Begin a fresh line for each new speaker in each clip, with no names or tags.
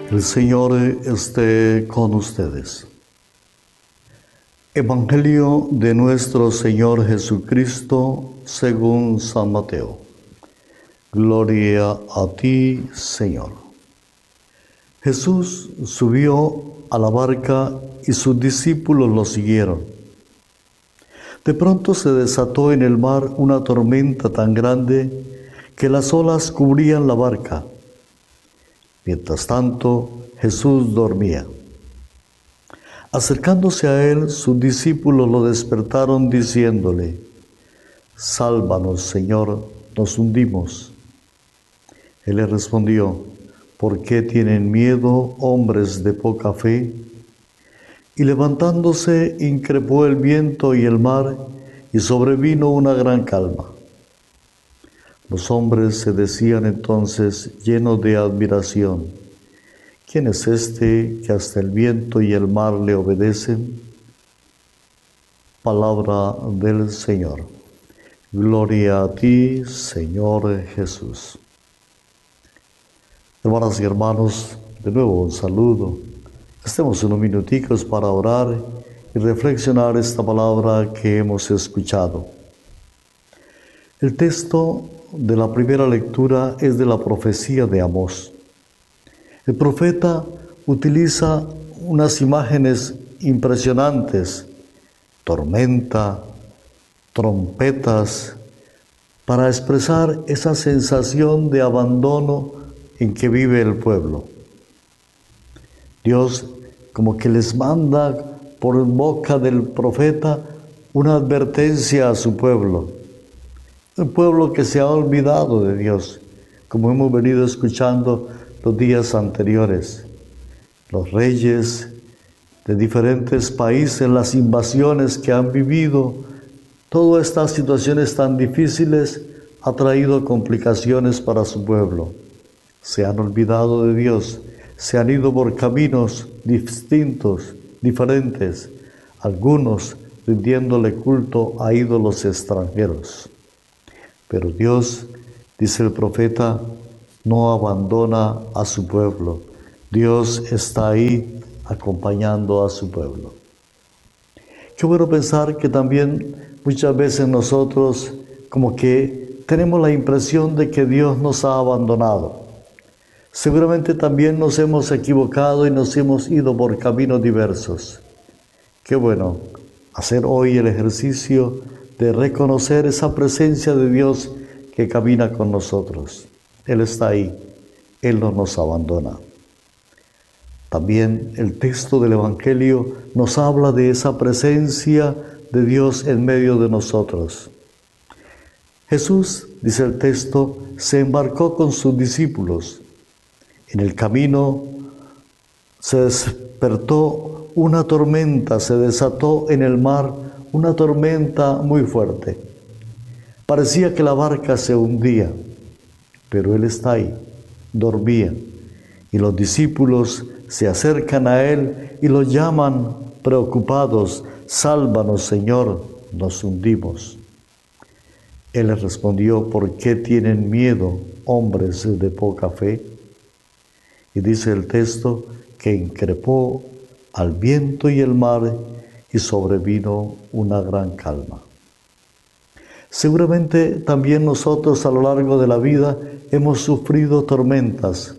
El Señor esté con ustedes. Evangelio de nuestro Señor Jesucristo según San Mateo. Gloria a ti, Señor. Jesús subió a la barca y sus discípulos lo siguieron. De pronto se desató en el mar una tormenta tan grande que las olas cubrían la barca. Mientras tanto, Jesús dormía. Acercándose a él, sus discípulos lo despertaron diciéndole: «Sálvanos, Señor, nos hundimos». Él les respondió: «¿Por qué tienen miedo, hombres de poca fe?». Y levantándose, increpó el viento y el mar, y sobrevino una gran calma. Los hombres se decían entonces, llenos de admiración: ¿quién es este que hasta el viento y el mar le obedecen? Palabra del Señor. Gloria a ti, Señor Jesús. Hermanas y hermanos, de nuevo un saludo. Estemos unos minuticos para orar y reflexionar esta palabra que hemos escuchado. El texto de la primera lectura es de la profecía de Amós. El profeta utiliza unas imágenes impresionantes, tormenta, trompetas, para expresar esa sensación de abandono en que vive el pueblo. Dios como que les manda por boca del profeta una advertencia a su pueblo. Un pueblo que se ha olvidado de Dios, como hemos venido escuchando los días anteriores. Los reyes de diferentes países, las invasiones que han vivido, todas estas situaciones tan difíciles ha traído complicaciones para su pueblo. Se han olvidado de Dios, se han ido por caminos distintos, diferentes, algunos rindiéndole culto a ídolos extranjeros. Pero Dios, dice el profeta, no abandona a su pueblo. Dios está ahí acompañando a su pueblo. Qué bueno pensar que también muchas veces nosotros como que tenemos la impresión de que Dios nos ha abandonado. Seguramente también nos hemos equivocado y nos hemos ido por caminos diversos. Qué bueno hacer hoy el ejercicio de reconocer esa presencia de Dios que camina con nosotros. Él está ahí, Él no nos abandona. También el texto del Evangelio nos habla de esa presencia de Dios en medio de nosotros. Jesús, dice el texto, se embarcó con sus discípulos. En el camino se despertó una tormenta, se desató en el mar una tormenta muy fuerte. Parecía que la barca se hundía, pero Él está ahí, dormía. Y los discípulos se acercan a Él y lo llaman preocupados: «Sálvanos, Señor, nos hundimos». Él les respondió: «¿Por qué tienen miedo, hombres de poca fe?». Y dice el texto que increpó al viento y el mar y sobrevino una gran calma. Seguramente también nosotros a lo largo de la vida hemos sufrido tormentas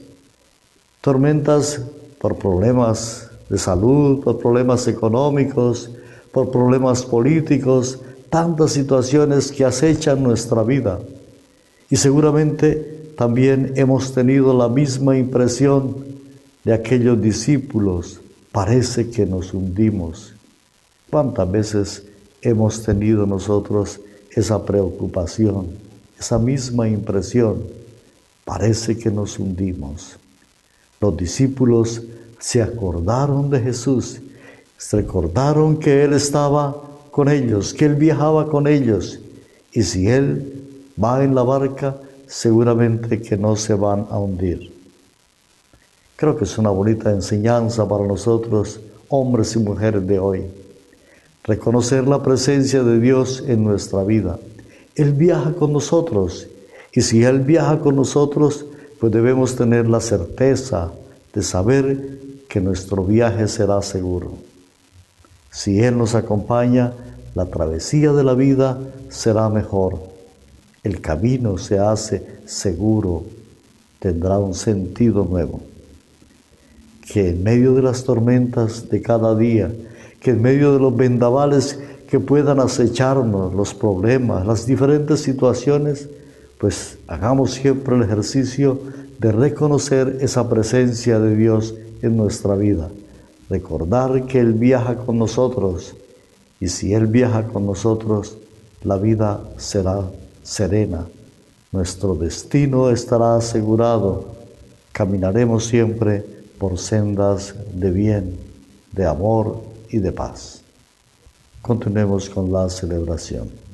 por problemas de salud, por problemas económicos, por problemas políticos, tantas situaciones que acechan nuestra vida. Y seguramente también hemos tenido la misma impresión de aquellos discípulos: parece que nos hundimos. ¿Cuántas veces hemos tenido nosotros esa preocupación, esa misma impresión? Parece que nos hundimos. Los discípulos se acordaron de Jesús, recordaron que Él estaba con ellos, que Él viajaba con ellos. Y si Él va en la barca, seguramente que no se van a hundir. Creo que es una bonita enseñanza para nosotros, hombres y mujeres de hoy. Reconocer la presencia de Dios en nuestra vida. Él viaja con nosotros, y si Él viaja con nosotros, pues debemos tener la certeza, de saber que nuestro viaje será seguro. Si Él nos acompaña, la travesía de la vida será mejor. El camino se hace seguro, tendrá un sentido nuevo. Que en medio de las tormentas de cada día, que en medio de los vendavales que puedan acecharnos, los problemas, las diferentes situaciones, pues hagamos siempre el ejercicio de reconocer esa presencia de Dios en nuestra vida. Recordar que Él viaja con nosotros, y si Él viaja con nosotros, la vida será serena. Nuestro destino estará asegurado. Caminaremos siempre por sendas de bien, de amor y de paz. Continuemos con la celebración.